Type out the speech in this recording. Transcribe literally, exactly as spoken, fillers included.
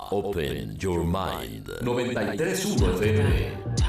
Open Your Mind. noventa y tres punto uno F M.